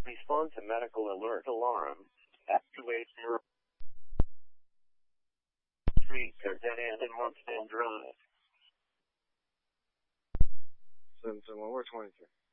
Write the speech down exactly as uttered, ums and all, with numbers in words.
Respond to medical alert alarm. Activate your streets are dead end in Marksville Drive. seven seven one, we're twenty-three.